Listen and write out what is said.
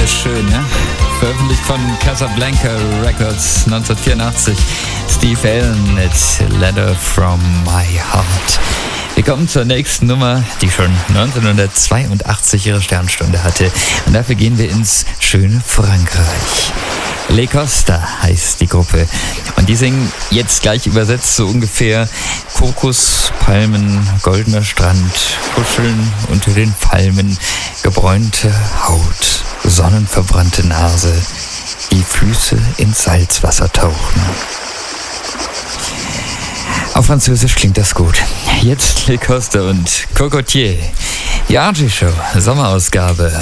schön, ne? Veröffentlicht von Casablanca Records 1984. Steve Allen mit Letter from My Heart. Wir kommen zur nächsten Nummer, die schon 1982 ihre Sternstunde hatte. Und dafür gehen wir ins schöne Frankreich. Le Costa heißt die Gruppe. Und die singen jetzt gleich übersetzt so ungefähr: Kokos, Palmen, goldener Strand, Kuscheln unter den Palmen, gebräunte Haut, sonnenverbrannte Nase, die Füße ins Salzwasser tauchen. Auf Französisch klingt das gut. Jetzt Le Costa und Cocotier. Die Archie Show, Sommerausgabe.